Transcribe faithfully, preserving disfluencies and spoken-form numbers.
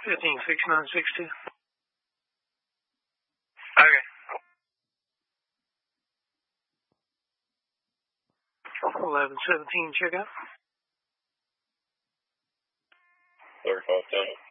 fifteen sixty-nine sixty. Okay. eleven seventeen, check out. thirty-five ten.